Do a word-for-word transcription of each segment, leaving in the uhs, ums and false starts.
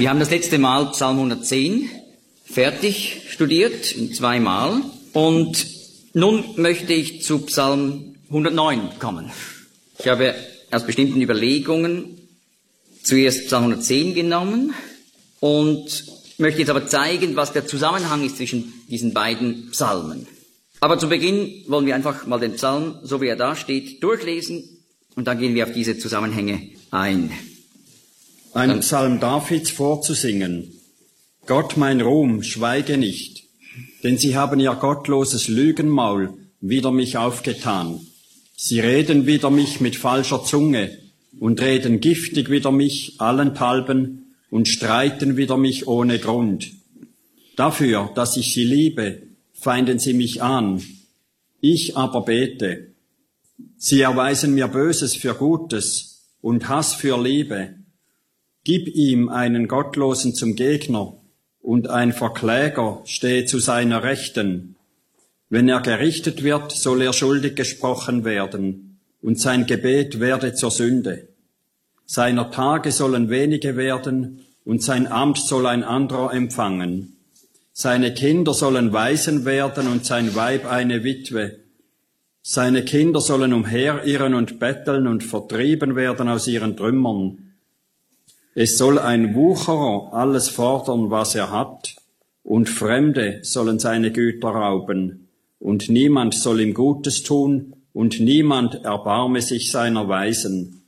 Wir haben das letzte Mal Psalm hundertzehn fertig studiert, in zweimal. Und nun möchte ich zu Psalm hundertneun kommen. Ich habe aus bestimmten Überlegungen zuerst Psalm hundertzehn genommen und möchte jetzt aber zeigen, was der Zusammenhang ist zwischen diesen beiden Psalmen. Aber zu Beginn wollen wir einfach mal den Psalm, so wie er da steht, durchlesen und dann gehen wir auf diese Zusammenhänge ein. Ein Psalm Davids vorzusingen. Gott, mein Ruhm, schweige nicht, denn sie haben ihr gottloses Lügenmaul wider mich aufgetan. Sie reden wider mich mit falscher Zunge und reden giftig wider mich allenthalben und streiten wider mich ohne Grund. Dafür, dass ich sie liebe, feinden sie mich an. Ich aber bete. Sie erweisen mir Böses für Gutes und Hass für Liebe. Gib ihm einen Gottlosen zum Gegner, und ein Verkläger stehe zu seiner Rechten. Wenn er gerichtet wird, soll er schuldig gesprochen werden, und sein Gebet werde zur Sünde. Seiner Tage sollen wenige werden, und sein Amt soll ein anderer empfangen. Seine Kinder sollen Waisen werden, und sein Weib eine Witwe. Seine Kinder sollen umherirren und betteln und vertrieben werden aus ihren Trümmern. Es soll ein Wucherer alles fordern, was er hat, und Fremde sollen seine Güter rauben, und niemand soll ihm Gutes tun, und niemand erbarme sich seiner Weisen.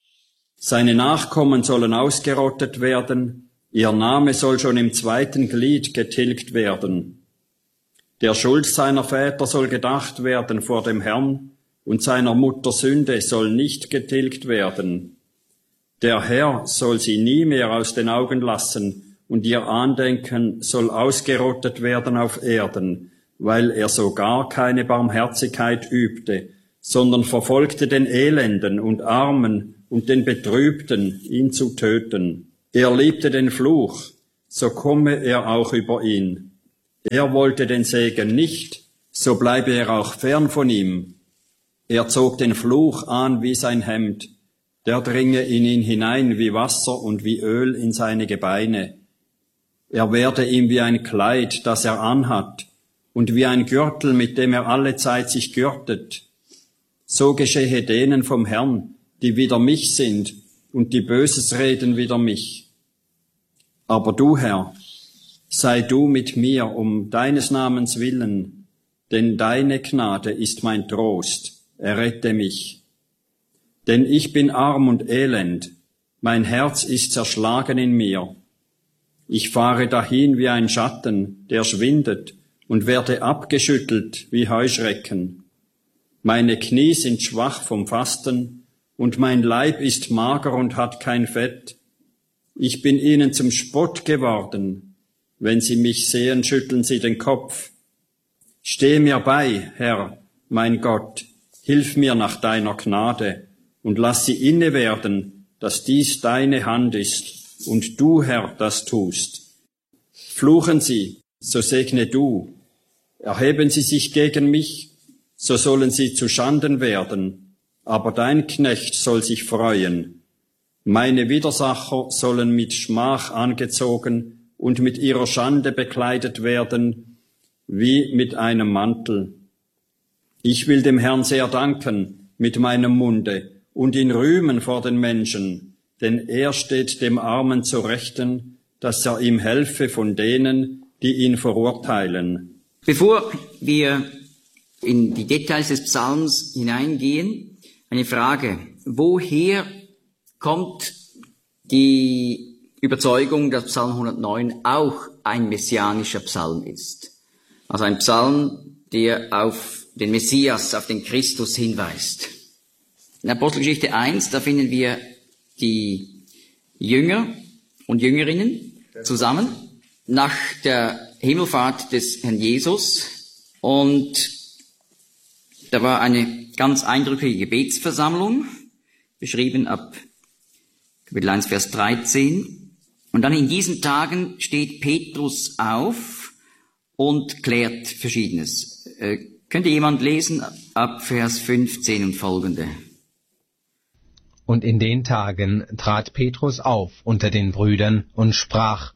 Seine Nachkommen sollen ausgerottet werden, ihr Name soll schon im zweiten Glied getilgt werden. Der Schuld seiner Väter soll gedacht werden vor dem Herrn, und seiner Mutter Sünde soll nicht getilgt werden. Der Herr soll sie nie mehr aus den Augen lassen, und ihr Andenken soll ausgerottet werden auf Erden, weil er so gar keine Barmherzigkeit übte, sondern verfolgte den Elenden und Armen und den Betrübten, ihn zu töten. Er liebte den Fluch, so komme er auch über ihn. Er wollte den Segen nicht, so bleibe er auch fern von ihm. Er zog den Fluch an wie sein Hemd, der dringe in ihn hinein wie Wasser und wie Öl in seine Gebeine. Er werde ihm wie ein Kleid, das er anhat, und wie ein Gürtel, mit dem er alle Zeit sich gürtet. So geschehe denen vom Herrn, die wider mich sind und die Böses reden wider mich. Aber du, Herr, sei du mit mir um deines Namens willen, denn deine Gnade ist mein Trost, errette mich. Denn ich bin arm und elend, mein Herz ist zerschlagen in mir. Ich fahre dahin wie ein Schatten, der schwindet, und werde abgeschüttelt wie Heuschrecken. Meine Knie sind schwach vom Fasten, und mein Leib ist mager und hat kein Fett. Ich bin ihnen zum Spott geworden. Wenn sie mich sehen, schütteln sie den Kopf. Steh mir bei, Herr, mein Gott, hilf mir nach deiner Gnade, und lass sie inne werden, dass dies deine Hand ist, und du, Herr, das tust. Fluchen sie, so segne du. Erheben sie sich gegen mich, so sollen sie zu Schanden werden. Aber dein Knecht soll sich freuen. Meine Widersacher sollen mit Schmach angezogen und mit ihrer Schande bekleidet werden, wie mit einem Mantel. Ich will dem Herrn sehr danken mit meinem Munde und ihn rühmen vor den Menschen, denn er steht dem Armen zur Rechten, dass er ihm helfe von denen, die ihn verurteilen. Bevor wir in die Details des Psalms hineingehen, eine Frage. Woher kommt die Überzeugung, dass Psalm hundertneun auch ein messianischer Psalm ist? Also ein Psalm, der auf den Messias, auf den Christus hinweist. In Apostelgeschichte eins, da finden wir die Jünger und Jüngerinnen zusammen nach der Himmelfahrt des Herrn Jesus, und da war eine ganz eindrückliche Gebetsversammlung, beschrieben ab Kapitel eins, Vers dreizehn. Und dann in diesen Tagen steht Petrus auf und klärt Verschiedenes. Äh, könnte jemand lesen ab Vers fünfzehn und folgende? Und in den Tagen trat Petrus auf unter den Brüdern und sprach,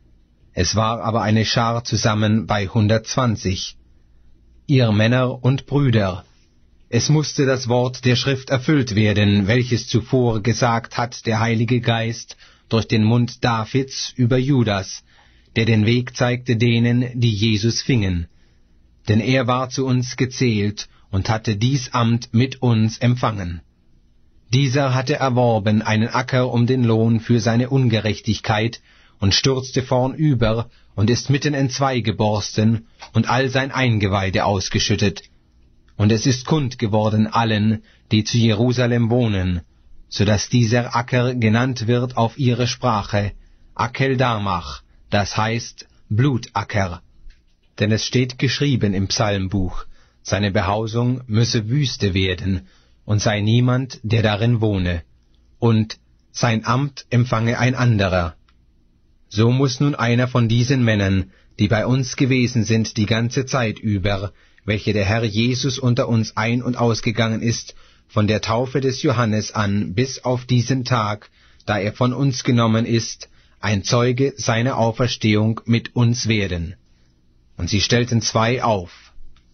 es war aber eine Schar zusammen bei hundertzwanzig. Ihr Männer und Brüder, es musste das Wort der Schrift erfüllt werden, welches zuvor gesagt hat der Heilige Geist durch den Mund Davids über Judas, der den Weg zeigte denen, die Jesus fingen. Denn er war zu uns gezählt und hatte dies Amt mit uns empfangen. Dieser hatte erworben einen Acker um den Lohn für seine Ungerechtigkeit und stürzte vornüber und ist mitten entzwei geborsten und all sein Eingeweide ausgeschüttet. Und es ist kund geworden allen, die zu Jerusalem wohnen, so dass dieser Acker genannt wird auf ihre Sprache Akeldamach, das heißt Blutacker. Denn es steht geschrieben im Psalmbuch, seine Behausung müsse Wüste werden, und sei niemand, der darin wohne, und sein Amt empfange ein anderer. So muß nun einer von diesen Männern, die bei uns gewesen sind die ganze Zeit über, welche der Herr Jesus unter uns ein- und ausgegangen ist, von der Taufe des Johannes an bis auf diesen Tag, da er von uns genommen ist, ein Zeuge seiner Auferstehung mit uns werden. Und sie stellten zwei auf,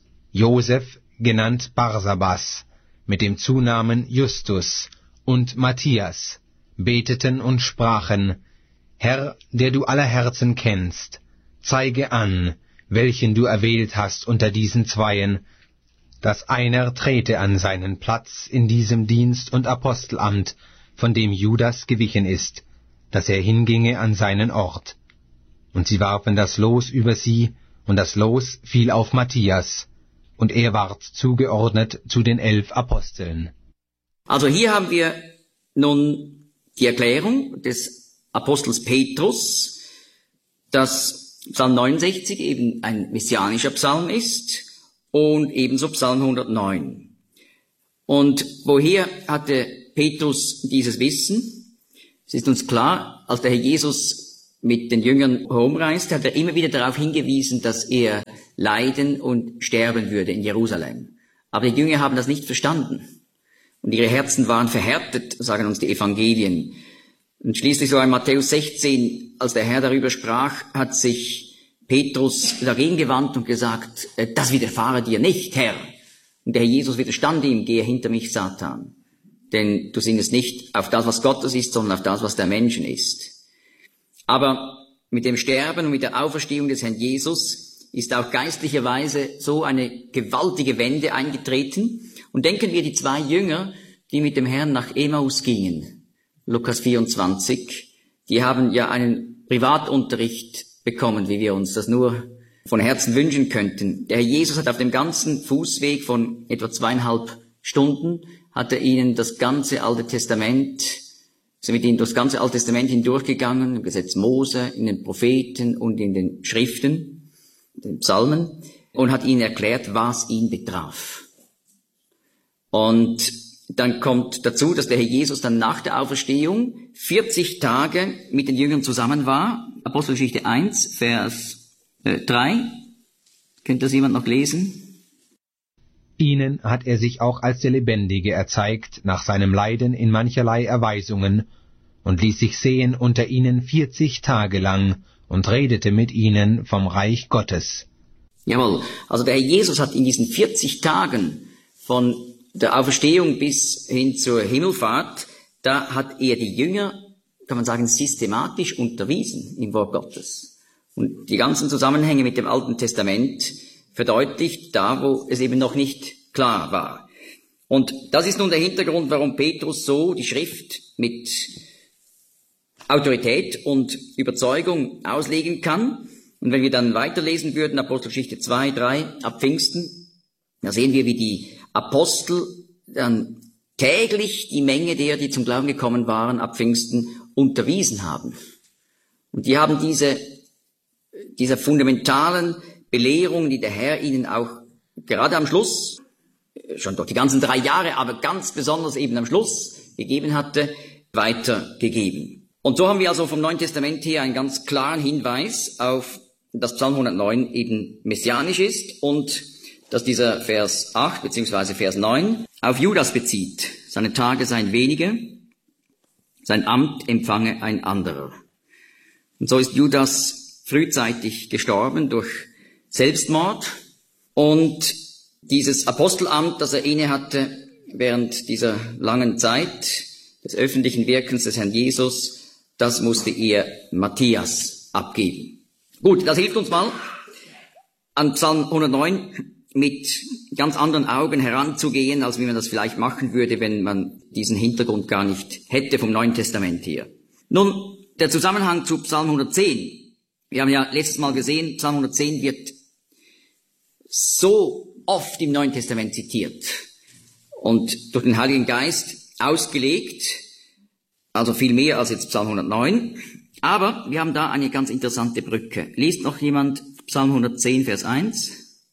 Josef, genannt Barsabas, mit dem Zunamen Justus, und Matthias, beteten und sprachen, Herr, der du aller Herzen kennst, zeige an, welchen du erwählt hast unter diesen Zweien, dass einer trete an seinen Platz in diesem Dienst und Apostelamt, von dem Judas gewichen ist, dass er hinginge an seinen Ort. Und sie warfen das Los über sie, und das Los fiel auf Matthias, und er ward zugeordnet zu den elf Aposteln. Also hier haben wir nun die Erklärung des Apostels Petrus, dass Psalm neunundsechzig eben ein messianischer Psalm ist und ebenso Psalm hundertneun. Und woher hatte Petrus dieses Wissen? Es ist uns klar, als der Herr Jesus mit den Jüngern herumreist, hat er immer wieder darauf hingewiesen, dass er leiden und sterben würde in Jerusalem. Aber die Jünger haben das nicht verstanden. Und ihre Herzen waren verhärtet, sagen uns die Evangelien. Und schließlich so in Matthäus sechzehn, als der Herr darüber sprach, hat sich Petrus dagegen gewandt und gesagt, das widerfahre dir nicht, Herr. Und der Herr Jesus widerstand ihm, gehe hinter mich, Satan. Denn du sinnest nicht auf das, was Gottes ist, sondern auf das, was der Menschen ist. Aber mit dem Sterben und mit der Auferstehung des Herrn Jesus ist auch geistlicherweise so eine gewaltige Wende eingetreten. Und denken wir die zwei Jünger, die mit dem Herrn nach Emmaus gingen, Lukas vierundzwanzig, die haben ja einen Privatunterricht bekommen, wie wir uns das nur von Herzen wünschen könnten. Der Herr Jesus hat auf dem ganzen Fußweg von etwa zweieinhalb Stunden, hat er ihnen das ganze Alte Testament, sind mit ihnen durch das ganze Alte Testament hindurchgegangen, im Gesetz Mose, in den Propheten und in den Schriften, den Psalmen, und hat ihnen erklärt, was ihn betraf. Und dann kommt dazu, dass der Herr Jesus dann nach der Auferstehung vierzig Tage mit den Jüngern zusammen war. Apostelgeschichte eins, Vers äh, drei. Könnte das jemand noch lesen? Ihnen hat er sich auch als der Lebendige erzeigt, nach seinem Leiden in mancherlei Erweisungen, und ließ sich sehen unter ihnen vierzig Tage lang und redete mit ihnen vom Reich Gottes. Jawohl, also der Herr Jesus hat in diesen vierzig Tagen von der Auferstehung bis hin zur Himmelfahrt, da hat er die Jünger, kann man sagen, systematisch unterwiesen im Wort Gottes. Und die ganzen Zusammenhänge mit dem Alten Testament verdeutlicht, da wo es eben noch nicht klar war. Und das ist nun der Hintergrund, warum Petrus so die Schrift mit Autorität und Überzeugung auslegen kann. Und wenn wir dann weiterlesen würden, Apostelgeschichte zwei, drei, ab Pfingsten, da sehen wir, wie die Apostel dann täglich die Menge derer, die zum Glauben gekommen waren, ab Pfingsten unterwiesen haben. Und die haben diese, dieser fundamentalen Belehrung, die der Herr ihnen auch gerade am Schluss, schon durch die ganzen drei Jahre, aber ganz besonders eben am Schluss gegeben hatte, weitergegeben. Und so haben wir also vom Neuen Testament her einen ganz klaren Hinweis auf, dass Psalm hundertneun eben messianisch ist und dass dieser Vers acht bzw. Vers neun auf Judas bezieht. Seine Tage seien wenige sein Amt empfange ein anderer. Und so ist Judas frühzeitig gestorben durch Selbstmord. Und dieses Apostelamt, das er innehatte während dieser langen Zeit des öffentlichen Wirkens des Herrn Jesus, das musste ihr Matthias abgeben. Gut, das hilft uns mal, an Psalm hundertneun mit ganz anderen Augen heranzugehen, als wie man das vielleicht machen würde, wenn man diesen Hintergrund gar nicht hätte vom Neuen Testament her. Nun, der Zusammenhang zu Psalm hundertzehn. Wir haben ja letztes Mal gesehen, Psalm hundertzehn wird so oft im Neuen Testament zitiert und durch den Heiligen Geist ausgelegt, also viel mehr als jetzt Psalm hundertneun. Aber wir haben da eine ganz interessante Brücke. Liest noch jemand Psalm hundertzehn, Vers eins?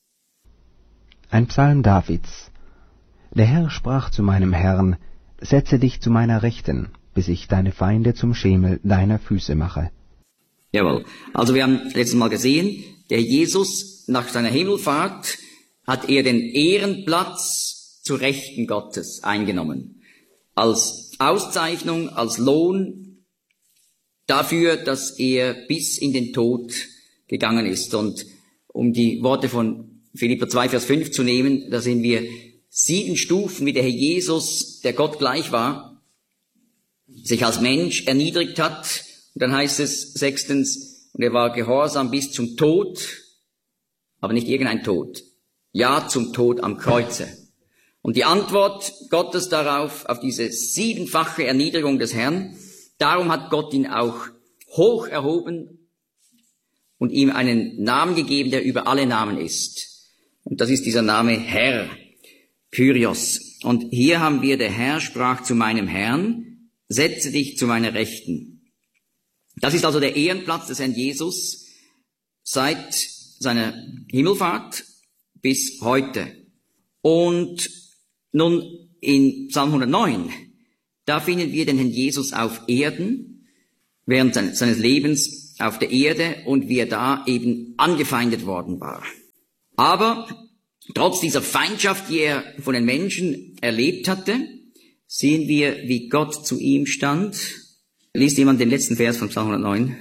Ein Psalm Davids. Der Herr sprach zu meinem Herrn, setze dich zu meiner Rechten, bis ich deine Feinde zum Schemel deiner Füße mache. Jawohl. Also wir haben letztes Mal gesehen, der Jesus nach seiner Himmelfahrt hat er den Ehrenplatz zur Rechten Gottes eingenommen. Als Auszeichnung, als Lohn dafür, dass er bis in den Tod gegangen ist. Und um die Worte von Philipper zwei, Vers fünf zu nehmen, da sehen wir sieben Stufen, wie der Herr Jesus, der Gott gleich war, sich als Mensch erniedrigt hat. Und dann heißt es sechstens, und er war gehorsam bis zum Tod, aber nicht irgendein Tod. Ja, zum Tod am Kreuze. Und die Antwort Gottes darauf, auf diese siebenfache Erniedrigung des Herrn, darum hat Gott ihn auch hoch erhoben und ihm einen Namen gegeben, der über alle Namen ist. Und das ist dieser Name Herr, Kyrios. Und hier haben wir, der Herr sprach zu meinem Herrn, setze dich zu meiner Rechten. Das ist also der Ehrenplatz des Herrn Jesus seit seiner Himmelfahrt bis heute. Und nun in Psalm hundertneun, da finden wir den Herrn Jesus auf Erden, während seines Lebens auf der Erde und wie er da eben angefeindet worden war. Aber trotz dieser Feindschaft, die er von den Menschen erlebt hatte, sehen wir, wie Gott zu ihm stand. Liest jemand den letzten Vers von Psalm hundertneun?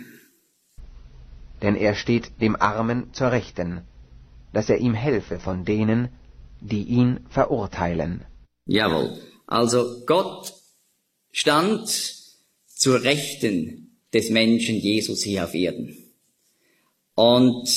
Denn er steht dem Armen zur Rechten, dass er ihm helfe von denen, die ihn verurteilen. Jawohl. Also Gott stand zur Rechten des Menschen Jesus hier auf Erden. Und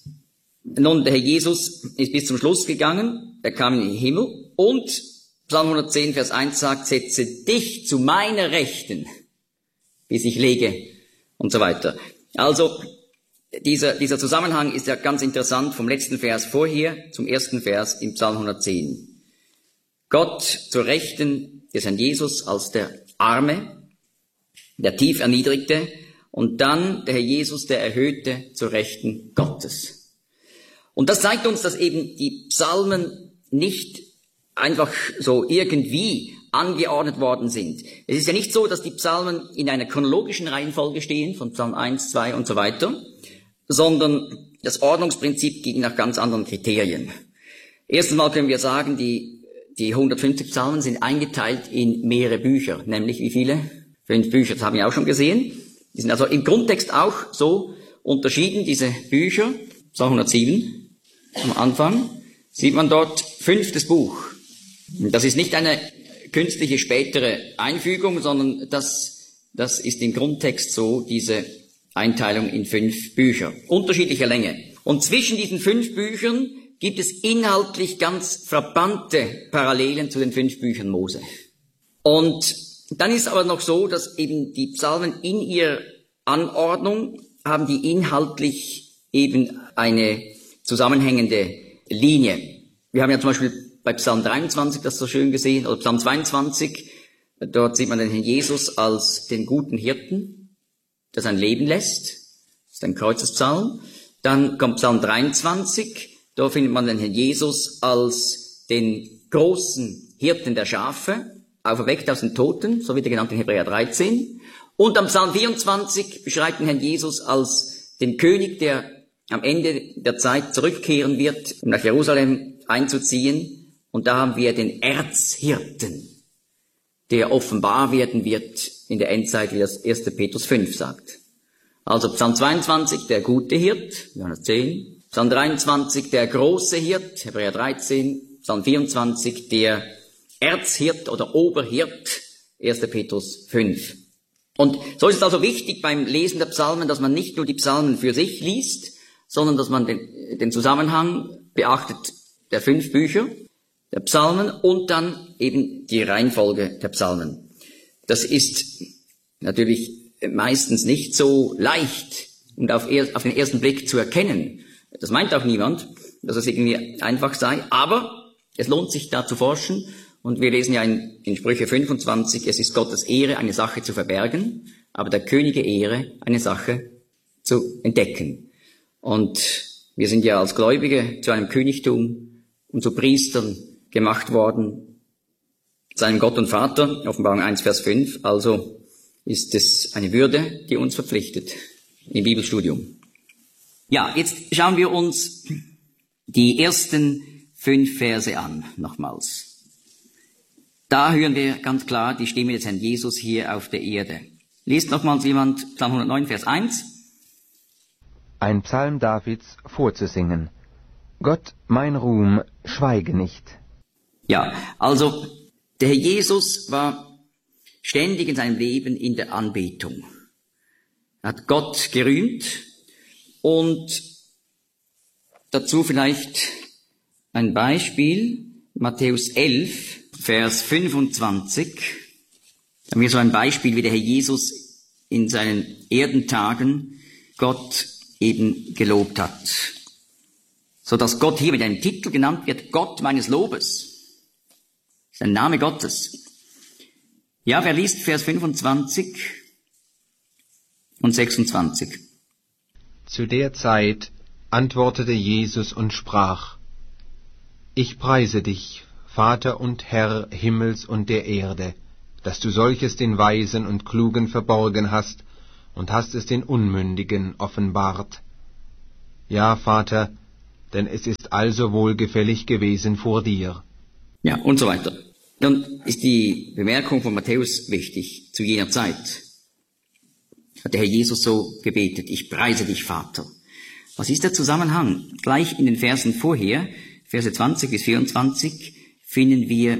nun, der Herr Jesus ist bis zum Schluss gegangen, er kam in den Himmel und Psalm hundertzehn, Vers eins sagt, setze dich zu meiner Rechten, bis ich lege und so weiter. Also dieser, dieser Zusammenhang ist ja ganz interessant vom letzten Vers vorher zum ersten Vers im Psalm hundertzehn. Gott zur Rechten des Herrn Jesus als der Arme, der tief Erniedrigte und dann der Herr Jesus, der Erhöhte zur Rechten Gottes. Und das zeigt uns, dass eben die Psalmen nicht einfach so irgendwie angeordnet worden sind. Es ist ja nicht so, dass die Psalmen in einer chronologischen Reihenfolge stehen, von Psalm eins, zwei und so weiter, sondern das Ordnungsprinzip ging nach ganz anderen Kriterien. Erstens mal können wir sagen, die, die hundertfünfzig Psalmen sind eingeteilt in mehrere Bücher, nämlich wie viele? Fünf Bücher, das haben wir auch schon gesehen. Die sind also im Grundtext auch so unterschieden, diese Bücher. Psalm hundertsieben, am Anfang, sieht man dort fünftes Buch. Das ist nicht eine künstliche spätere Einfügung, sondern das, das ist im Grundtext so, diese Einteilung in fünf Bücher, unterschiedlicher Länge. Und zwischen diesen fünf Büchern gibt es inhaltlich ganz frappante Parallelen zu den fünf Büchern Mose. Und dann ist aber noch so, dass eben die Psalmen in ihrer Anordnung haben die inhaltlich eben eine zusammenhängende Linie. Wir haben ja zum Beispiel bei Psalm dreiundzwanzig das so schön gesehen, oder Psalm zweiundzwanzig, dort sieht man den Herrn Jesus als den guten Hirten, der sein Leben lässt. Das ist ein Kreuzespsalm. Dann kommt Psalm dreiundzwanzig, da findet man den Herrn Jesus als den großen Hirten der Schafe, auferweckt aus den Toten, so wird er genannt in Hebräer dreizehn. Und am Psalm vierundzwanzig beschreibt den Herrn Jesus als den König, der am Ende der Zeit zurückkehren wird, um nach Jerusalem einzuziehen. Und da haben wir den Erzhirten, der offenbar werden wird in der Endzeit, wie das erster Petrus fünf sagt. Also Psalm zweiundzwanzig, der gute Hirt, Johannes zehn. Psalm dreiundzwanzig, der große Hirt, Hebräer dreizehn. Psalm vierundzwanzig, der Erzhirt oder Oberhirt, erster Petrus fünf. Und so ist es also wichtig beim Lesen der Psalmen, dass man nicht nur die Psalmen für sich liest, sondern dass man den, den Zusammenhang beachtet der fünf Bücher der Psalmen und dann eben die Reihenfolge der Psalmen. Das ist natürlich meistens nicht so leicht und auf, er, auf den ersten Blick zu erkennen. Das meint auch niemand, dass es irgendwie einfach sei, aber es lohnt sich da zu forschen. Und wir lesen ja in, in Sprüche fünfundzwanzig, es ist Gottes Ehre, eine Sache zu verbergen, aber der Könige Ehre, eine Sache zu entdecken. Und wir sind ja als Gläubige zu einem Königtum und zu Priestern gemacht worden, seinem Gott und Vater, Offenbarung eins, Vers fünf, also ist es eine Würde, die uns verpflichtet im Bibelstudium. Ja, jetzt schauen wir uns die ersten fünf Verse an, nochmals. Da hören wir ganz klar die Stimme des Herrn Jesus hier auf der Erde. Liest nochmals jemand Psalm hundertneun, Vers eins. Ein Psalm Davids vorzusingen. Gott, mein Ruhm, schweige nicht. Ja, also der Herr Jesus war ständig in seinem Leben in der Anbetung. Er hat Gott gerühmt und dazu vielleicht ein Beispiel, Matthäus elf, Vers fünfundzwanzig. Da haben wir so ein Beispiel, wie der Herr Jesus in seinen Erdentagen Gott eben gelobt hat. So dass Gott hier mit einem Titel genannt wird, Gott meines Lobes. Das ist ein Name Gottes. Ja, wer liest Vers fünfundzwanzig und sechsundzwanzig? Zu der Zeit antwortete Jesus und sprach: Ich preise dich, Vater und Herr Himmels und der Erde, dass du solches den Weisen und Klugen verborgen hast und hast es den Unmündigen offenbart. Ja, Vater, denn es ist also wohlgefällig gewesen vor dir. Ja, und so weiter. Dann ist die Bemerkung von Matthäus wichtig. Zu jener Zeit hat der Herr Jesus so gebetet: Ich preise dich, Vater. Was ist der Zusammenhang? Gleich in den Versen vorher, Verse zwanzig bis vierundzwanzig, finden wir,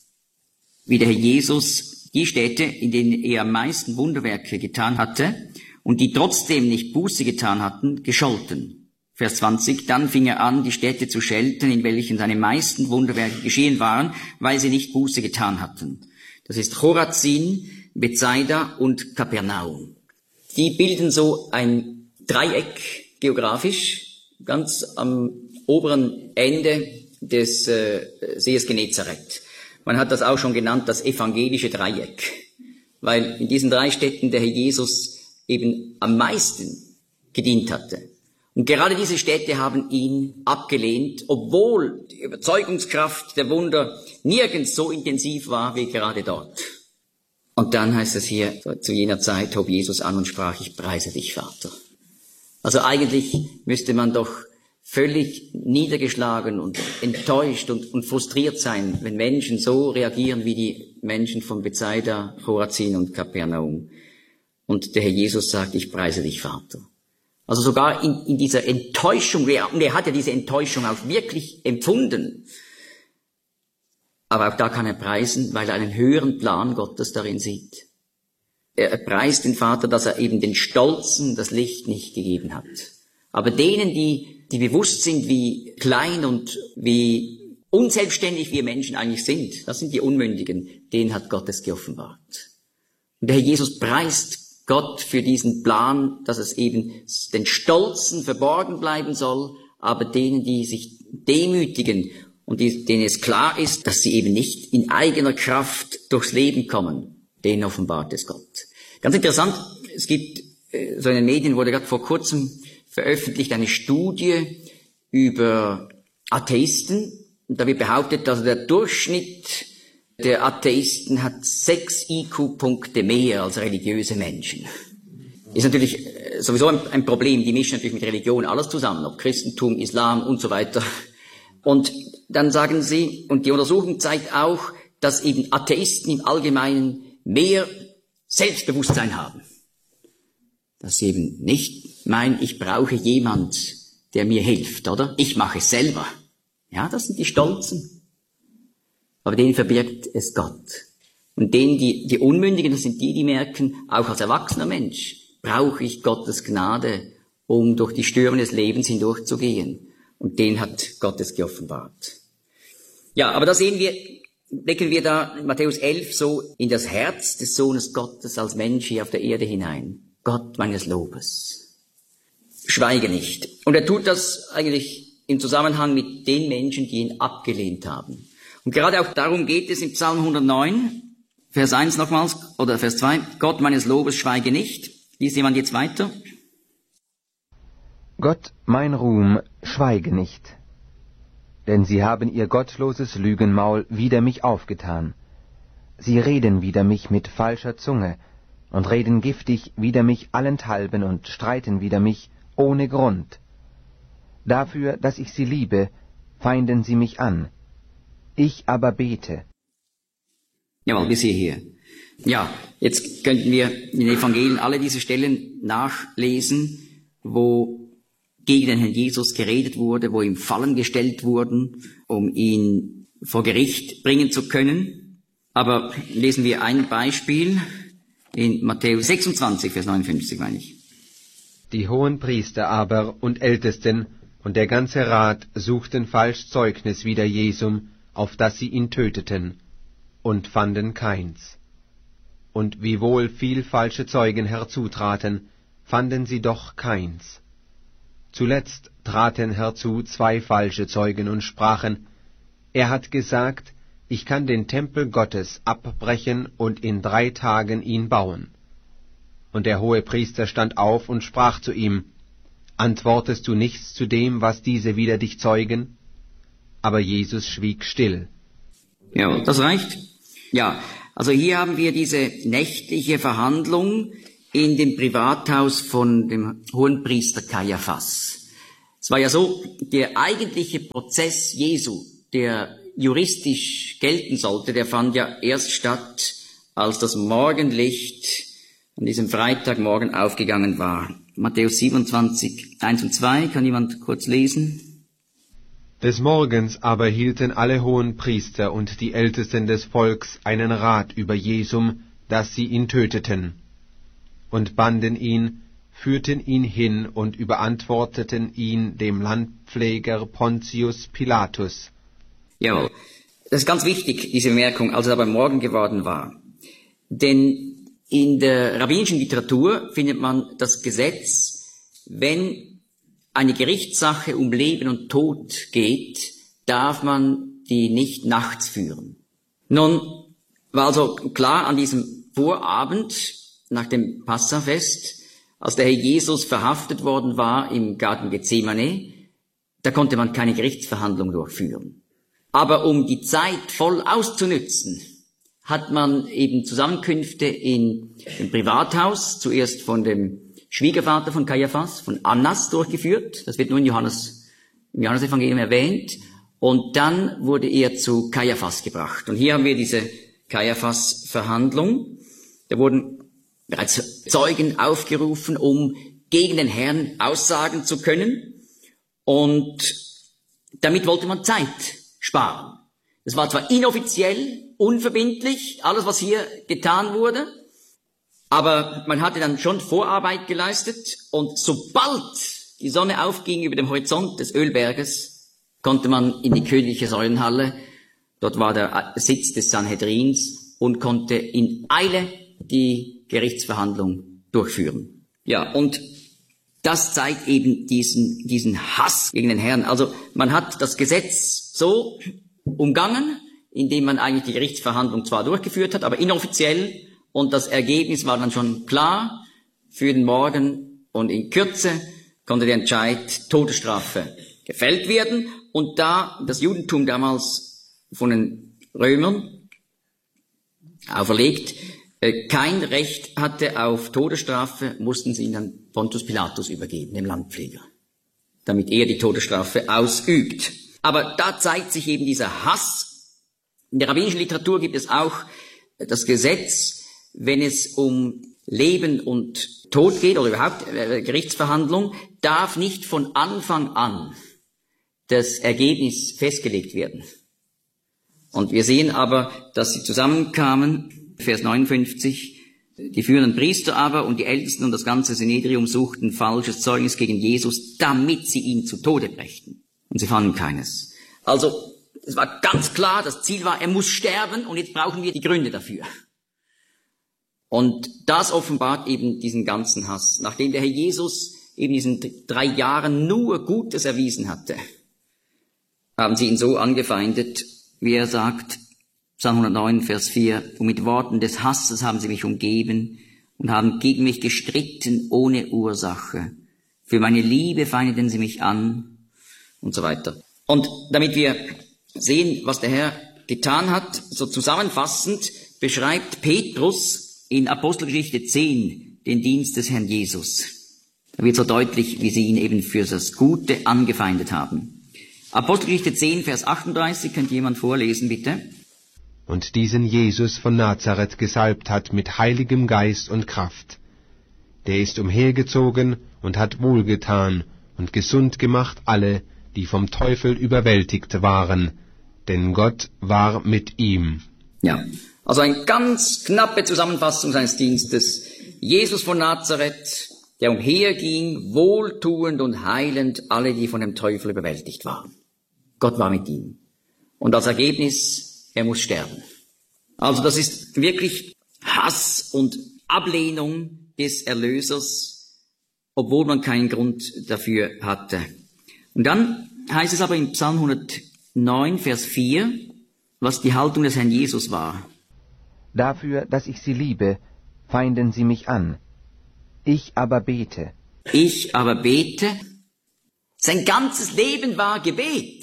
wie der Herr Jesus die Städte, in denen er am meisten Wunderwerke getan hatte und die trotzdem nicht Buße getan hatten, gescholten. Vers zwanzig, dann fing er an, die Städte zu schelten, in welchen seine meisten Wunderwerke geschehen waren, weil sie nicht Buße getan hatten. Das ist Chorazin, Bethsaida und Kapernaum. Die bilden so ein Dreieck geografisch, ganz am oberen Ende des äh, Sees Genezareth. Man hat das auch schon genannt, das evangelische Dreieck, weil in diesen drei Städten der Herr Jesus eben am meisten gedient hatte. Und gerade diese Städte haben ihn abgelehnt, obwohl die Überzeugungskraft der Wunder nirgends so intensiv war wie gerade dort. Und dann heißt es hier, zu jener Zeit hob Jesus an und sprach: Ich preise dich, Vater. Also eigentlich müsste man doch völlig niedergeschlagen und enttäuscht und, und frustriert sein, wenn Menschen so reagieren wie die Menschen von Bethsaida, Chorazin und Kapernaum. Und der Herr Jesus sagt: Ich preise dich, Vater. Also sogar in, in dieser Enttäuschung, und er hat ja diese Enttäuschung auch wirklich empfunden. Aber auch da kann er preisen, weil er einen höheren Plan Gottes darin sieht. Er preist den Vater, dass er eben den Stolzen das Licht nicht gegeben hat. Aber denen, die, die bewusst sind, wie klein und wie unselbstständig wir Menschen eigentlich sind, das sind die Unmündigen, denen hat Gott es geoffenbart. Und der Herr Jesus preist Gott für diesen Plan, dass es eben den Stolzen verborgen bleiben soll, aber denen, die sich demütigen und die, denen es klar ist, dass sie eben nicht in eigener Kraft durchs Leben kommen, denen offenbart es Gott. Ganz interessant, es gibt, so in den Medien wurde gerade vor kurzem veröffentlicht eine Studie über Atheisten. Und da wird behauptet, dass der Durchschnitt der Atheisten hat sechs I Q-Punkte mehr als religiöse Menschen. Ist natürlich sowieso ein, ein Problem. Die mischen natürlich mit Religion alles zusammen, ob Christentum, Islam und so weiter. Und dann sagen sie, und die Untersuchung zeigt auch, dass eben Atheisten im Allgemeinen mehr Selbstbewusstsein haben. Dass sie eben nicht meinen, ich brauche jemand, der mir hilft, oder? Ich mache es selber. Ja, das sind die Stolzen. Aber denen verbirgt es Gott. Und denen, die, die Unmündigen, das sind die, die merken, auch als erwachsener Mensch brauche ich Gottes Gnade, um durch die Stürme des Lebens hindurchzugehen. Und den hat Gott es geoffenbart. Ja, aber da sehen wir, blicken wir da in Matthäus elf so in das Herz des Sohnes Gottes als Mensch hier auf der Erde hinein. Gott meines Lobes. Schweige nicht. Und er tut das eigentlich im Zusammenhang mit den Menschen, die ihn abgelehnt haben. Und gerade auch darum geht es im Psalm hundertneun, Vers eins nochmals, oder Vers zwei. Gott meines Lobes, schweige nicht. Liest jemand jetzt weiter? Gott, mein Ruhm, schweige nicht. Denn sie haben ihr gottloses Lügenmaul wider mich aufgetan. Sie reden wider mich mit falscher Zunge und reden giftig wider mich allenthalben und streiten wider mich ohne Grund. Dafür, dass ich sie liebe, feinden sie mich an. Ich aber bete. Jawohl, bis hierher. Ja, jetzt könnten wir in den Evangelien alle diese Stellen nachlesen, wo gegen den Herrn Jesus geredet wurde, wo ihm Fallen gestellt wurden, um ihn vor Gericht bringen zu können. Aber lesen wir ein Beispiel in Matthäus sechsundzwanzig, Vers neunundfünfzig, meine ich. Die Hohenpriester aber und Ältesten und der ganze Rat suchten falsch Zeugnis wider Jesum, auf dass sie ihn töteten, und fanden keins. Und wiewohl viel falsche Zeugen herzutraten, fanden sie doch keins. Zuletzt traten herzu zwei falsche Zeugen und sprachen, er hat gesagt, ich kann den Tempel Gottes abbrechen und in drei Tagen ihn bauen. Und der Hohepriester stand auf und sprach zu ihm, antwortest du nichts zu dem, was diese wider dich zeugen? Aber Jesus schwieg still. Ja, das reicht. Ja, also hier haben wir diese nächtliche Verhandlung in dem Privathaus von dem Hohenpriester Kaiaphas. Es war ja so, der eigentliche Prozess Jesu, der juristisch gelten sollte, der fand ja erst statt, als das Morgenlicht an diesem Freitagmorgen aufgegangen war. Matthäus siebenundzwanzig, eins und zwei, kann jemand kurz lesen? Des Morgens aber hielten alle Hohenpriester und die Ältesten des Volks einen Rat über Jesum, dass sie ihn töteten, und banden ihn, führten ihn hin und überantworteten ihn dem Landpfleger Pontius Pilatus. Jawohl, das ist ganz wichtig, diese Bemerkung, als es aber Morgen geworden war. Denn in der rabbinischen Literatur findet man das Gesetz, wenn eine Gerichtssache um Leben und Tod geht, darf man die nicht nachts führen. Nun war also klar an diesem Vorabend nach dem Passafest, als der Herr Jesus verhaftet worden war im Garten Gethsemane, da konnte man keine Gerichtsverhandlung durchführen. Aber um die Zeit voll auszunützen, hat man eben Zusammenkünfte in dem Privathaus, zuerst von dem Schwiegervater von Kaiaphas, von Annas, durchgeführt. Das wird nur in Johannes, im Johannesevangelium erwähnt. Und dann wurde er zu Kaiaphas gebracht. Und hier haben wir diese Kaiaphas-Verhandlung. Da wurden bereits Zeugen aufgerufen, um gegen den Herrn aussagen zu können. Und damit wollte man Zeit sparen. Das war zwar inoffiziell, unverbindlich, alles, was hier getan wurde, aber man hatte dann schon Vorarbeit geleistet und sobald die Sonne aufging über dem Horizont des Ölberges, konnte man in die königliche Säulenhalle, dort war der Sitz des Sanhedrins, und konnte in Eile die Gerichtsverhandlung durchführen. Ja, und das zeigt eben diesen, diesen Hass gegen den Herrn. Also man hat das Gesetz so umgangen, indem man eigentlich die Gerichtsverhandlung zwar durchgeführt hat, aber inoffiziell, und das Ergebnis war dann schon klar für den Morgen, und in Kürze konnte der Entscheid Todesstrafe gefällt werden. Und da das Judentum damals von den Römern auferlegt kein Recht hatte auf Todesstrafe, mussten sie ihn dann Pontius Pilatus übergeben, dem Landpfleger, damit er die Todesstrafe ausübt. Aber da zeigt sich eben dieser Hass In der rabbinischen Literatur gibt es auch das Gesetz, wenn es um Leben und Tod geht oder überhaupt äh, Gerichtsverhandlung, darf nicht von Anfang an das Ergebnis festgelegt werden. Und wir sehen aber, dass sie zusammenkamen, Vers neunundfünfzig, die führenden Priester aber und die Ältesten und das ganze Synedrium suchten falsches Zeugnis gegen Jesus, damit sie ihn zu Tode brächten. Und sie fanden keines. Also, es war ganz klar, das Ziel war, er muss sterben und jetzt brauchen wir die Gründe dafür. Und das offenbart eben diesen ganzen Hass. Nachdem der Herr Jesus eben diesen drei Jahren nur Gutes erwiesen hatte, haben sie ihn so angefeindet, wie er sagt, Psalm hundertneun, Vers vier, und mit Worten des Hasses haben sie mich umgeben und haben gegen mich gestritten ohne Ursache. Für meine Liebe feindeten sie mich an und so weiter. Und damit wir sehen, was der Herr getan hat, so zusammenfassend beschreibt Petrus in Apostelgeschichte zehn den Dienst des Herrn Jesus. Da wird so deutlich, wie sie ihn eben für das Gute angefeindet haben. Apostelgeschichte zehn, Vers achtunddreißig, könnt jemand vorlesen, bitte? Und diesen Jesus von Nazareth gesalbt hat mit heiligem Geist und Kraft. Der ist umhergezogen und hat wohlgetan und gesund gemacht alle, die vom Teufel überwältigt waren, denn Gott war mit ihm. Ja, also eine ganz knappe Zusammenfassung seines Dienstes. Jesus von Nazareth, der umherging, wohltuend und heilend alle, die von dem Teufel überwältigt waren. Gott war mit ihm. Und als Ergebnis, er muss sterben. Also das ist wirklich Hass und Ablehnung des Erlösers, obwohl man keinen Grund dafür hatte. Und dann heißt es aber in Psalm hundertneun, Vers vier, was die Haltung des Herrn Jesus war. Dafür, dass ich sie liebe, feinden sie mich an. Ich aber bete. Ich aber bete. Sein ganzes Leben war Gebet.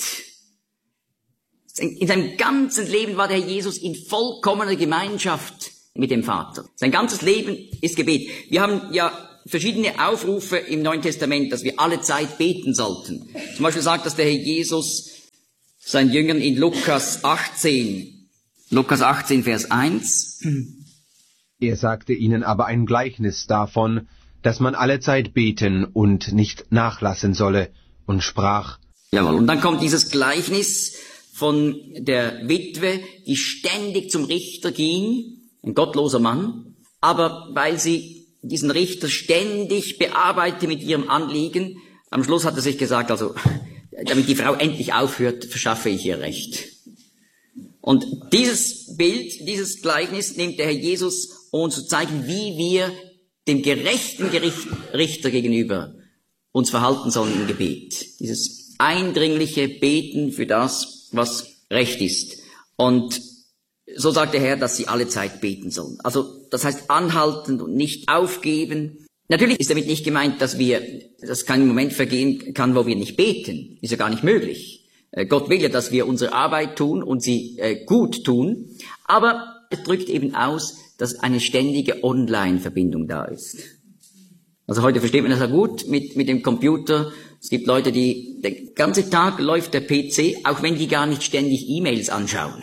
In seinem ganzen Leben war der Herr Jesus in vollkommener Gemeinschaft mit dem Vater. Sein ganzes Leben ist Gebet. Wir haben ja verschiedene Aufrufe im Neuen Testament, dass wir alle Zeit beten sollten. Zum Beispiel sagt das der Herr Jesus seinen Jüngern in Lukas achtzehn. Lukas achtzehn, Vers eins. Er sagte ihnen aber ein Gleichnis davon, dass man alle Zeit beten und nicht nachlassen solle, und sprach, Jawohl, und dann kommt dieses Gleichnis von der Witwe, die ständig zum Richter ging, ein gottloser Mann, aber weil sie diesen Richter ständig bearbeitete mit ihrem Anliegen, am Schluss hat er sich gesagt, also, damit die Frau endlich aufhört, verschaffe ich ihr Recht. Und dieses Bild, dieses Gleichnis nimmt der Herr Jesus, um uns zu zeigen, wie wir dem gerechten Gericht, Richter gegenüber uns verhalten sollen im Gebet. Dieses eindringliche Beten für das, was recht ist. Und so sagt der Herr, dass sie alle Zeit beten sollen. Also das heißt anhalten und nicht aufgeben. Natürlich ist damit nicht gemeint, dass wir, dass kein Moment vergehen kann, wo wir nicht beten. Ist ja gar nicht möglich. Äh, Gott will ja, dass wir unsere Arbeit tun und sie äh, gut tun. Aber es drückt eben aus, dass eine ständige Online-Verbindung da ist. Also heute versteht man das ja gut mit, mit dem Computer. Es gibt Leute, die, der ganze Tag läuft der P C, auch wenn die gar nicht ständig E-Mails anschauen.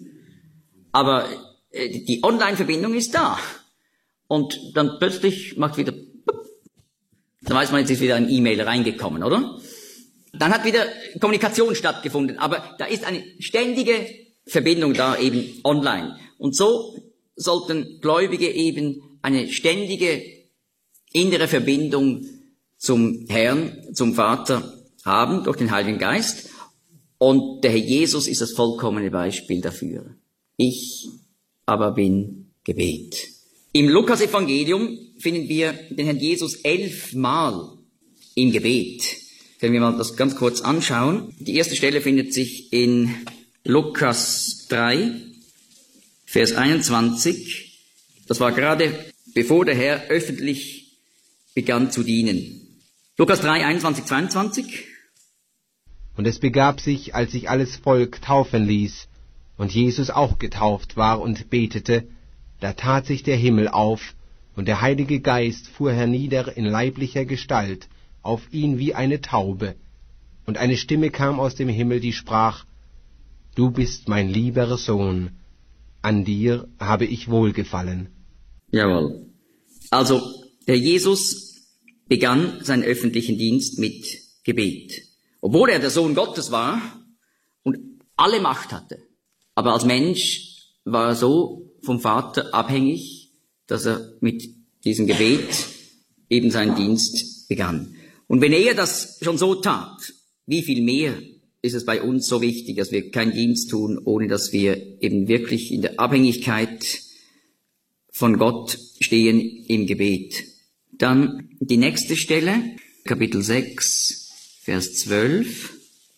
Aber äh, die Online-Verbindung ist da. Und dann plötzlich macht wieder, dann weiß man, jetzt ist wieder ein E-Mail reingekommen, oder? Dann hat wieder Kommunikation stattgefunden, aber da ist eine ständige Verbindung da eben online. Und so sollten Gläubige eben eine ständige innere Verbindung zum Herrn, zum Vater haben durch den Heiligen Geist. Und der Herr Jesus ist das vollkommene Beispiel dafür. Ich aber bin Gebet. Im Lukas-Evangelium finden wir den Herrn Jesus elfmal im Gebet. Können wir mal das ganz kurz anschauen. Die erste Stelle findet sich in Lukas drei, Vers einundzwanzig. Das war gerade bevor der Herr öffentlich begann zu dienen. Lukas drei, einundzwanzig, zweiundzwanzig. Und es begab sich, als sich alles Volk taufen ließ, und Jesus auch getauft war und betete, da tat sich der Himmel auf, und der Heilige Geist fuhr hernieder in leiblicher Gestalt auf ihn wie eine Taube. Und eine Stimme kam aus dem Himmel, die sprach, du bist mein lieber Sohn, an dir habe ich Wohlgefallen. Jawohl. Also, der Jesus begann seinen öffentlichen Dienst mit Gebet. Obwohl er der Sohn Gottes war und alle Macht hatte. Aber als Mensch war er so vom Vater abhängig, dass er mit diesem Gebet eben seinen Dienst begann. Und wenn er das schon so tat, wie viel mehr ist es bei uns so wichtig, dass wir keinen Dienst tun, ohne dass wir eben wirklich in der Abhängigkeit von Gott stehen im Gebet. Dann die nächste Stelle, Kapitel sechs, Vers zwölf.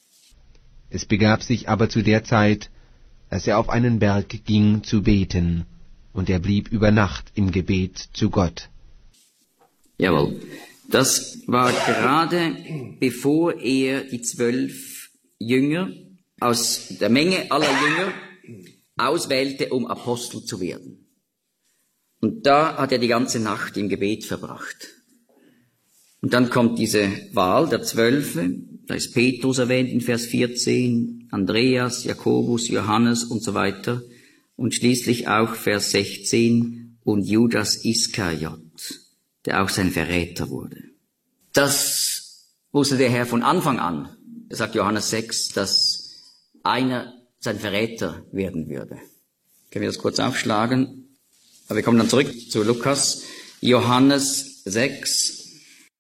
Es begab sich aber zu der Zeit, dass er auf einen Berg ging zu beten, und er blieb über Nacht im Gebet zu Gott. Jawohl, das war gerade bevor er die zwölf Jünger aus der Menge aller Jünger auswählte, um Apostel zu werden. Und da hat er die ganze Nacht im Gebet verbracht. Und dann kommt diese Wahl der Zwölfe, da ist Petrus erwähnt in Vers vierzehn, Andreas, Jakobus, Johannes und so weiter. Und schließlich auch Vers sechzehn und Judas Iskariot, der auch sein Verräter wurde. Das wusste der Herr von Anfang an, sagt Johannes sechs, dass einer sein Verräter werden würde. Können wir das kurz aufschlagen? Aber wir kommen dann zurück zu Lukas, Johannes sechs.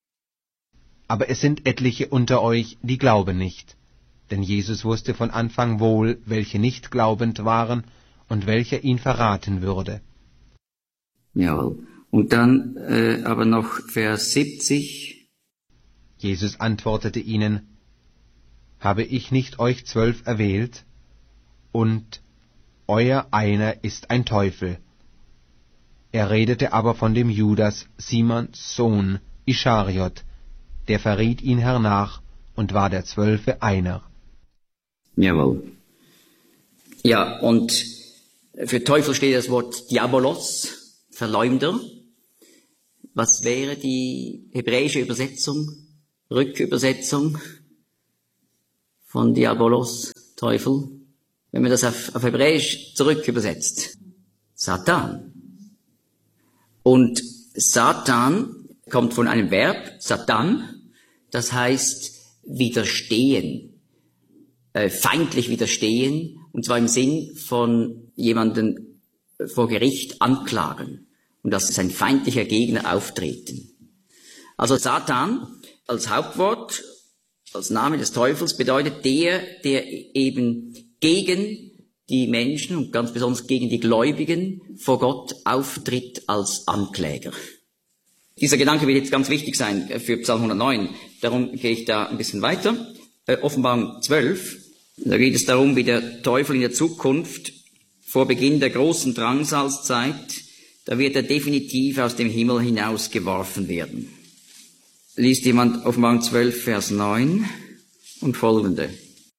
Aber es sind etliche unter euch, die glauben nicht. Denn Jesus wusste von Anfang wohl, welche nicht glaubend waren und welcher ihn verraten würde. Ja, und dann äh, aber noch Vers siebzig. Jesus antwortete ihnen, habe ich nicht euch zwölf erwählt? Und euer einer ist ein Teufel. Er redete aber von dem Judas, Simons Sohn, Ischariot, der verriet ihn hernach und war der Zwölfe einer. Jawohl. Ja, und für Teufel steht das Wort Diabolos, Verleumder. Was wäre die hebräische Übersetzung, Rückübersetzung von Diabolos, Teufel? Wenn man das auf, auf Hebräisch zurückübersetzt. Satan. Und Satan kommt von einem Verb, Satan, das heißt widerstehen, äh, feindlich widerstehen, und zwar im Sinn von jemanden vor Gericht anklagen und dass sein feindlicher Gegner auftreten. Also Satan als Hauptwort, als Name des Teufels bedeutet der, der eben gegen die Menschen und ganz besonders gegen die Gläubigen vor Gott auftritt als Ankläger. Dieser Gedanke wird jetzt ganz wichtig sein für Psalm hundertneun. Darum gehe ich da ein bisschen weiter. Äh, Offenbarung zwölf. Da geht es darum, wie der Teufel in der Zukunft vor Beginn der großen Drangsalzzeit, da wird er definitiv aus dem Himmel hinausgeworfen werden. Liest jemand Offenbarung zwölf, Vers neun und folgende.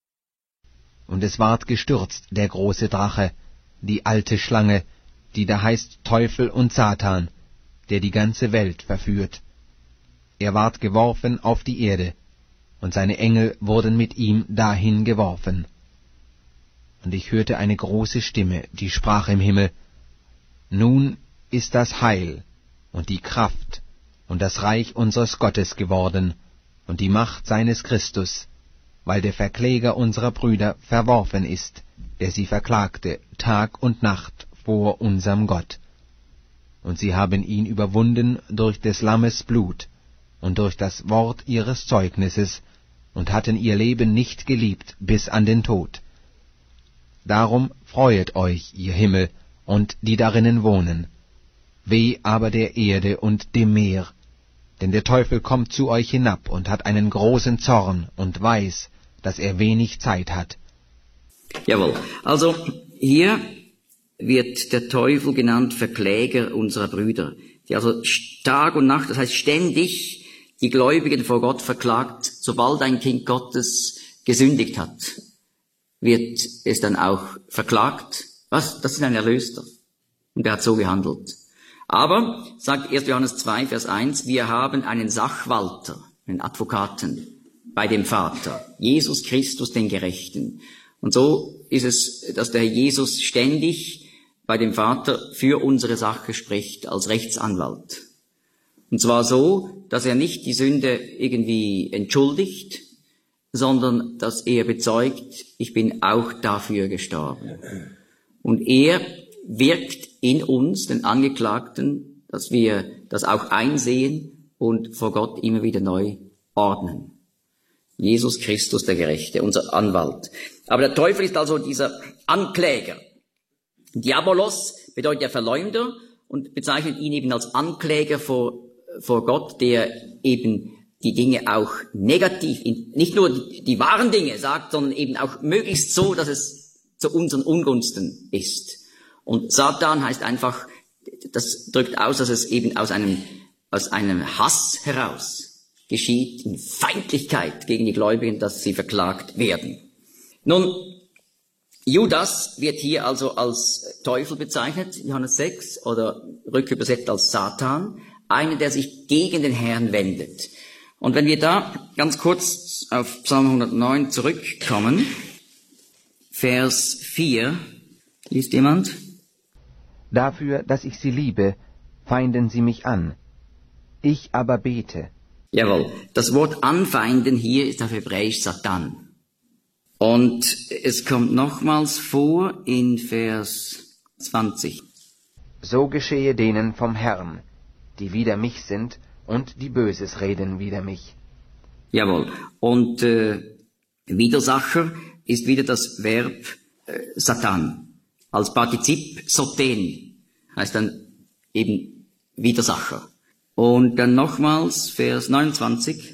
Und es ward gestürzt, der große Drache, die alte Schlange, die da heißt Teufel und Satan, der die ganze Welt verführt. Er ward geworfen auf die Erde, und seine Engel wurden mit ihm dahin geworfen. Und ich hörte eine große Stimme, die sprach im Himmel, nun ist das Heil und die Kraft und das Reich unseres Gottes geworden und die Macht seines Christus, weil der Verkläger unserer Brüder verworfen ist, der sie verklagte Tag und Nacht vor unserem Gott. Und sie haben ihn überwunden durch des Lammes Blut und durch das Wort ihres Zeugnisses und hatten ihr Leben nicht geliebt bis an den Tod. Darum freuet euch, ihr Himmel, und die darinnen wohnen. Weh aber der Erde und dem Meer, denn der Teufel kommt zu euch hinab und hat einen großen Zorn und weiß, dass er wenig Zeit hat. Jawohl, also hier wird der Teufel genannt Verkläger unserer Brüder, die also Tag und Nacht, das heißt ständig die Gläubigen vor Gott verklagt. Sobald ein Kind Gottes gesündigt hat, wird es dann auch verklagt. Was? Das ist ein Erlöster. Und er hat so gehandelt. Aber, sagt erster Johannes zwei, Vers eins, wir haben einen Sachwalter, einen Advokaten bei dem Vater, Jesus Christus, den Gerechten. Und so ist es, dass der Herr Jesus ständig bei dem Vater für unsere Sache spricht als Rechtsanwalt. Und zwar so, dass er nicht die Sünde irgendwie entschuldigt, sondern dass er bezeugt, ich bin auch dafür gestorben. Und er wirkt in uns, den Angeklagten, dass wir das auch einsehen und vor Gott immer wieder neu ordnen. Jesus Christus, der Gerechte, unser Anwalt. Aber der Teufel ist also dieser Ankläger. Diabolos bedeutet der Verleumder und bezeichnet ihn eben als Ankläger vor, vor Gott, der eben die Dinge auch negativ, nicht nur die, die wahren Dinge sagt, sondern eben auch möglichst so, dass es zu unseren Ungunsten ist. Und Satan heißt einfach, das drückt aus, dass es eben aus einem, aus einem Hass heraus geschieht, in Feindlichkeit gegen die Gläubigen, dass sie verklagt werden. Nun, Judas wird hier also als Teufel bezeichnet, Johannes sechs, oder rückübersetzt als Satan, einer, der sich gegen den Herrn wendet. Und wenn wir da ganz kurz auf Psalm hundertneun zurückkommen, Vers vier, liest jemand? Dafür, dass ich sie liebe, feinden sie mich an. Ich aber bete. Jawohl, das Wort anfeinden hier ist auf Hebräisch Satan. Und es kommt nochmals vor in Vers zwanzig. So geschehe denen vom Herrn, die wider mich sind und die Böses reden wider mich. Jawohl, und äh, Widersacher ist wieder das Verb äh, Satan. Als Partizip Soten heißt dann eben Widersacher. Und dann nochmals Vers neunundzwanzig.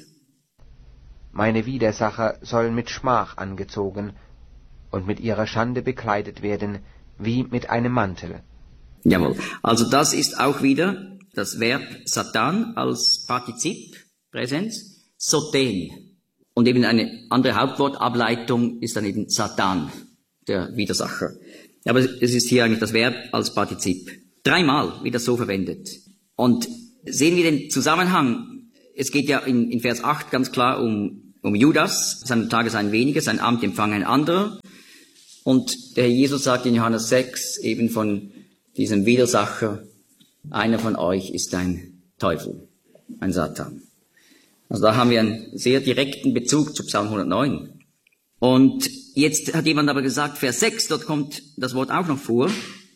Meine Widersacher sollen mit Schmach angezogen und mit ihrer Schande bekleidet werden, wie mit einem Mantel. Jawohl, also das ist auch wieder das Verb Satan als Partizip, Präsens, Soten. Und eben eine andere Hauptwortableitung ist dann eben Satan, der Widersacher. Aber es ist hier eigentlich das Verb als Partizip. Dreimal wird das so verwendet. Und sehen wir den Zusammenhang. Es geht ja in, in Vers acht ganz klar um, um Judas. Seine Tage seien wenige, sein Amt empfange ein anderer. Und der Herr Jesus sagt in Johannes sechs eben von diesem Widersacher, einer von euch ist ein Teufel, ein Satan. Also da haben wir einen sehr direkten Bezug zu Psalm hundertneun. Und jetzt hat jemand aber gesagt, Vers sechs, dort kommt das Wort auch noch vor.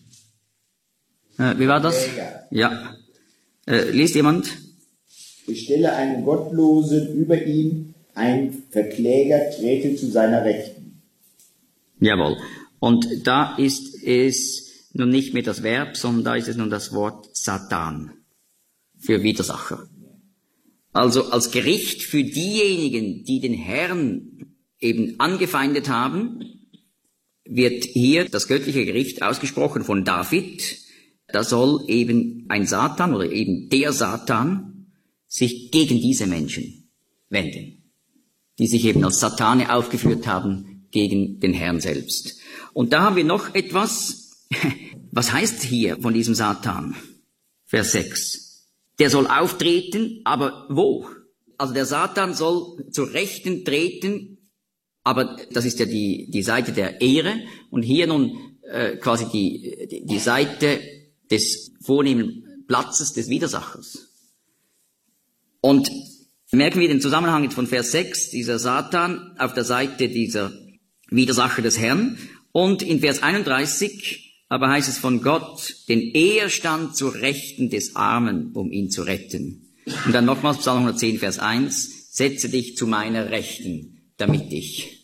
Äh, wie war das? Ja. Äh, liest jemand? Ich stelle einen Gottlosen über ihn, ein Verkläger trete zu seiner Rechten. Jawohl. Und da ist es nun nicht mehr das Verb, sondern da ist es nun das Wort Satan für Widersacher. Also als Gericht für diejenigen, die den Herrn eben angefeindet haben, wird hier das göttliche Gericht ausgesprochen von David. Da soll eben ein Satan oder eben der Satan sich gegen diese Menschen wenden, die sich eben als Satane aufgeführt haben gegen den Herrn selbst. Und da haben wir noch etwas. Was heißt hier von diesem Satan? Vers sechs. Der soll auftreten, aber wo? Also der Satan soll zur Rechten treten, aber das ist ja die, die Seite der Ehre. Und hier nun äh, quasi die, die, die Seite des vornehmen Platzes des Widersachers. Und merken wir den Zusammenhang jetzt von Vers sechs, dieser Satan auf der Seite dieser Widersacher des Herrn. Und in Vers einunddreißig aber heißt es von Gott, denn er stand zur Rechten des Armen, um ihn zu retten. Und dann nochmals Psalm hundertzehn, Vers eins, setze dich zu meiner Rechten, damit ich